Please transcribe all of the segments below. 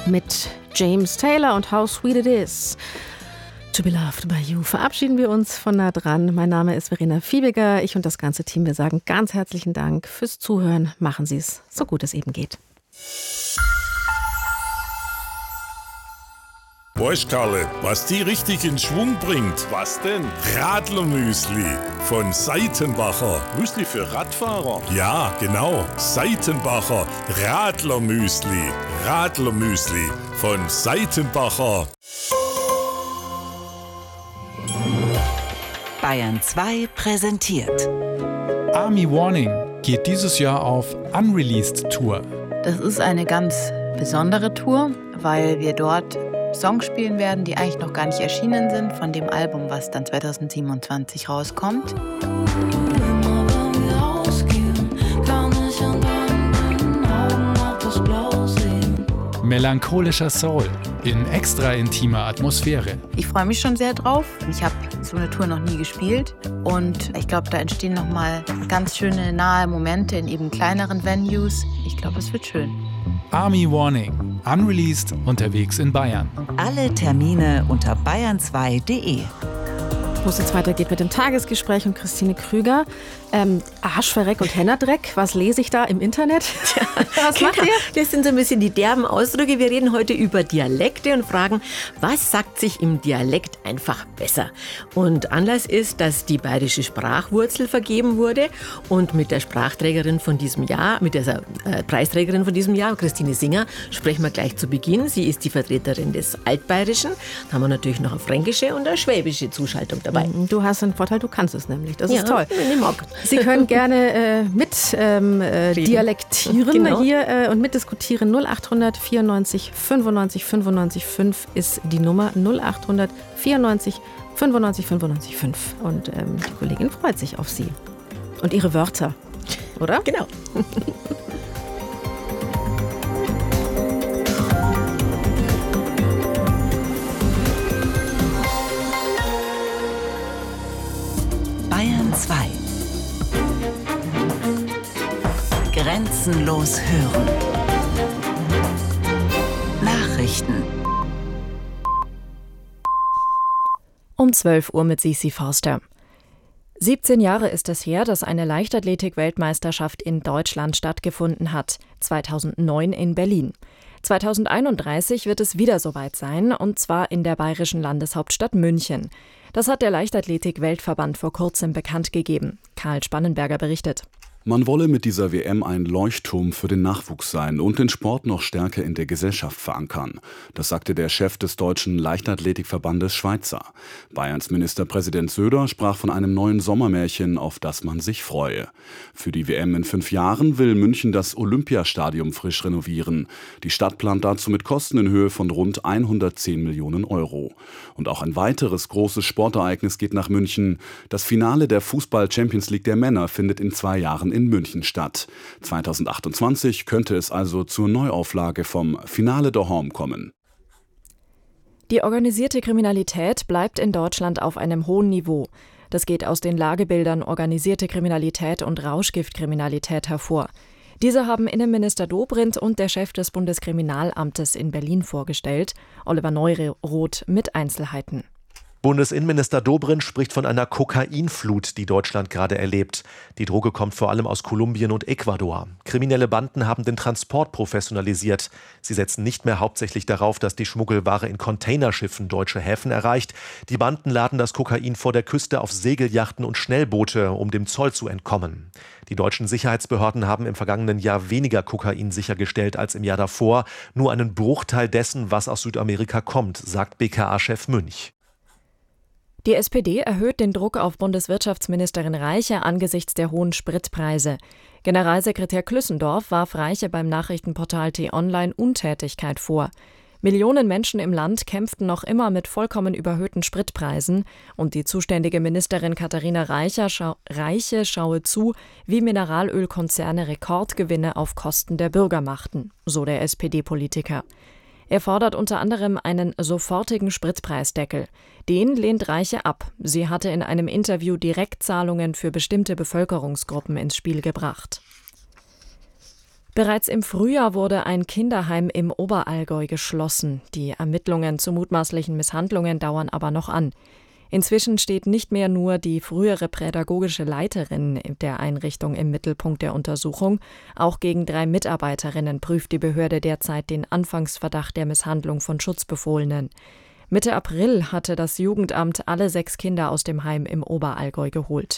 mit James Taylor und How Sweet It Is to be loved by you verabschieden wir uns von nah dran. Mein Name ist Verena Fiebiger. Ich und das ganze Team, wir sagen ganz herzlichen Dank fürs Zuhören. Machen Sie es, so gut es eben geht. Weißt Karle, was die richtig in Schwung bringt? Was denn? Radlermüsli von Seitenbacher. Müsli für Radfahrer? Ja, genau. Seitenbacher Radlermüsli. Radlermüsli von Seitenbacher. Bayern 2 präsentiert. Army Warning geht dieses Jahr auf Unreleased Tour. Das ist eine ganz besondere Tour, weil wir dort Songs spielen werden, die eigentlich noch gar nicht erschienen sind, von dem Album, was dann 2027 rauskommt. Melancholischer Soul in extra intimer Atmosphäre. Ich freue mich schon sehr drauf. Ich habe so eine Tour noch nie gespielt und ich glaube, da entstehen nochmal ganz schöne nahe Momente in eben kleineren Venues. Ich glaube, es wird schön. Army Warning, unreleased, unterwegs in Bayern. Alle Termine unter bayern2.de. Wo es jetzt weitergeht mit dem Tagesgespräch und Christine Krüger. Arschverreck und Hennerdreck, was lese ich da im Internet? Was macht ihr? Das sind so ein bisschen die derben Ausdrücke. Wir reden heute über Dialekte und fragen, was sagt sich im Dialekt einfach besser? Und Anlass ist, dass die bayerische Sprachwurzel vergeben wurde und mit der Sprachträgerin von diesem Jahr, mit der Preisträgerin von diesem Jahr, Christine Singer, sprechen wir gleich zu Beginn. Sie ist die Vertreterin des Altbayerischen. Da haben wir natürlich noch eine fränkische und eine schwäbische Zuschaltung dabei. Du hast einen Vorteil, du kannst es nämlich. Das ist toll. Ich mag. Sie können gerne dialektieren genau. hier und mitdiskutieren. 0800 94 95 95 5 ist die Nummer. 0800 94 95 95 5. Und die Kollegin freut sich auf Sie. Und ihre Wörter, oder? Genau. Bayern 2. Grenzenlos hören. Nachrichten. Um 12 Uhr mit Sisi Forster. 17 Jahre ist es her, dass eine Leichtathletik-Weltmeisterschaft in Deutschland stattgefunden hat. 2009 in Berlin. 2031 wird es wieder soweit sein, und zwar in der bayerischen Landeshauptstadt München. Das hat der Leichtathletik-Weltverband vor kurzem bekannt gegeben. Karl Spannenberger berichtet. Man wolle mit dieser WM ein Leuchtturm für den Nachwuchs sein und den Sport noch stärker in der Gesellschaft verankern. Das sagte der Chef des Deutschen Leichtathletikverbandes Schweizer. Bayerns Ministerpräsident Söder sprach von einem neuen Sommermärchen, auf das man sich freue. Für die WM in 5 Jahren will München das Olympiastadion frisch renovieren. Die Stadt plant dazu mit Kosten in Höhe von rund 110 Millionen Euro. Und auch ein weiteres großes Sportereignis geht nach München. Das Finale der Fußball-Champions League der Männer findet in 2 Jahren in München statt. 2028 könnte es also zur Neuauflage vom Finale daheim kommen. Die organisierte Kriminalität bleibt in Deutschland auf einem hohen Niveau. Das geht aus den Lagebildern organisierte Kriminalität und Rauschgiftkriminalität hervor. Diese haben Innenminister Dobrindt und der Chef des Bundeskriminalamtes in Berlin vorgestellt, Oliver Neuroth mit Einzelheiten. Bundesinnenminister Dobrindt spricht von einer Kokainflut, die Deutschland gerade erlebt. Die Droge kommt vor allem aus Kolumbien und Ecuador. Kriminelle Banden haben den Transport professionalisiert. Sie setzen nicht mehr hauptsächlich darauf, dass die Schmuggelware in Containerschiffen deutsche Häfen erreicht. Die Banden laden das Kokain vor der Küste auf Segelyachten und Schnellboote, um dem Zoll zu entkommen. Die deutschen Sicherheitsbehörden haben im vergangenen Jahr weniger Kokain sichergestellt als im Jahr davor. Nur einen Bruchteil dessen, was aus Südamerika kommt, sagt BKA-Chef Münch. Die SPD erhöht den Druck auf Bundeswirtschaftsministerin Reiche angesichts der hohen Spritpreise. Generalsekretär Klüssendorf warf Reiche beim Nachrichtenportal T-Online Untätigkeit vor. Millionen Menschen im Land kämpften noch immer mit vollkommen überhöhten Spritpreisen und die zuständige Ministerin Katharina Reiche schaue zu, wie Mineralölkonzerne Rekordgewinne auf Kosten der Bürger machten, so der SPD-Politiker. Er fordert unter anderem einen sofortigen Spritpreisdeckel. Den lehnt Reiche ab. Sie hatte in einem Interview Direktzahlungen für bestimmte Bevölkerungsgruppen ins Spiel gebracht. Bereits im Frühjahr wurde ein Kinderheim im Oberallgäu geschlossen. Die Ermittlungen zu mutmaßlichen Misshandlungen dauern aber noch an. Inzwischen steht nicht mehr nur die frühere pädagogische Leiterin der Einrichtung im Mittelpunkt der Untersuchung. Auch gegen 3 Mitarbeiterinnen prüft die Behörde derzeit den Anfangsverdacht der Misshandlung von Schutzbefohlenen. Mitte April hatte das Jugendamt alle 6 Kinder aus dem Heim im Oberallgäu geholt.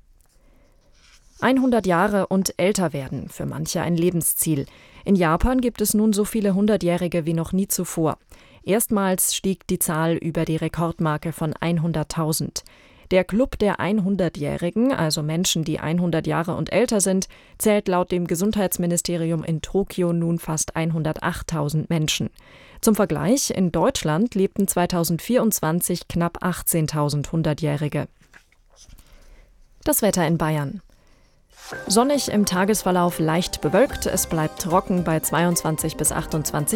100 Jahre und älter werden, für manche ein Lebensziel. In Japan gibt es nun so viele 100-Jährige wie noch nie zuvor. Erstmals stieg die Zahl über die Rekordmarke von 100.000. Der Club der 100-Jährigen, also Menschen, die 100 Jahre und älter sind, zählt laut dem Gesundheitsministerium in Tokio nun fast 108.000 Menschen. Zum Vergleich, in Deutschland lebten 2024 knapp 18.000 100-Jährige. Das Wetter in Bayern. Sonnig im Tagesverlauf, leicht bewölkt. Es bleibt trocken bei 22 bis 28